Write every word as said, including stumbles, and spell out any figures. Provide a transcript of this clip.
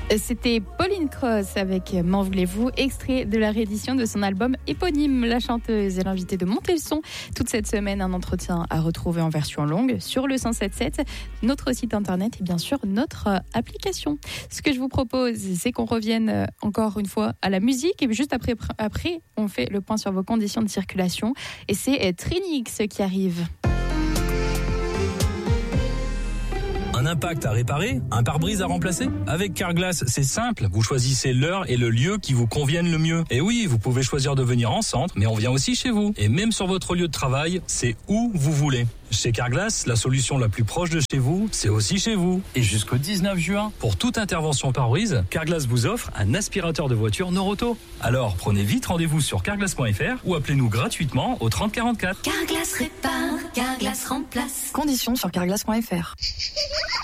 C'était Pauline Cross avec M'en voulez-vous, extrait de la réédition de son album éponyme. La chanteuse est l'invitée de Monter le son. Toute cette semaine, un entretien à retrouver en version longue sur le cent sept sept, notre site internet et bien sûr notre application. Ce que je vous propose, c'est qu'on revienne encore une fois à la musique et juste après, après on fait le point sur vos conditions de circulation et c'est Trinix qui arrive. Un impact à réparer? Un pare-brise à remplacer? Avec Carglass, c'est simple. Vous choisissez l'heure et le lieu qui vous conviennent le mieux. Et oui, vous pouvez choisir de venir en centre, mais on vient aussi chez vous. Et même sur votre lieu de travail, c'est où vous voulez. Chez Carglass, la solution la plus proche de chez vous, c'est aussi chez vous. Et jusqu'au dix-neuf juin, pour toute intervention pare-brise, Carglass vous offre un aspirateur de voiture Noroto. Alors, prenez vite rendez-vous sur carglass point f r ou appelez-nous gratuitement au trente quarante-quatre. Carglass répare, Carglass remplace. Conditions sur carglass point f r.